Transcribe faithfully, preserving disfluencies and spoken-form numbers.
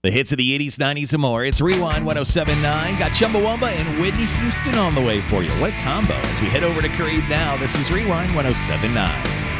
The hits of the eighties, nineties, and more. It's Rewind one oh seven point nine. Got Chumbawamba and Whitney Houston on the way for you. What a combo. As we head over to Creed now, this is Rewind one oh seven point nine.